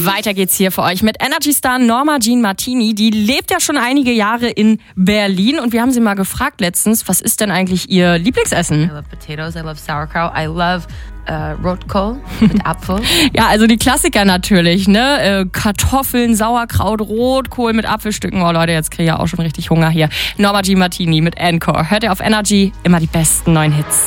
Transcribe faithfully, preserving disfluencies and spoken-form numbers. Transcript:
Weiter geht's hier für euch mit Energy-Star Norma Jean Martini. Die lebt ja schon einige Jahre in Berlin und wir haben sie mal gefragt letztens, was ist denn eigentlich ihr Lieblingsessen? I love potatoes, I love sauerkraut, I love uh, Rotkohl mit Apfel. Ja, also die Klassiker natürlich, ne? Äh, Kartoffeln, Sauerkraut, Rotkohl mit Apfelstücken. Oh Leute, jetzt kriege ich ja auch schon richtig Hunger hier. Norma Jean Martini mit Encore. Hört ihr auf Energy immer die besten neuen Hits.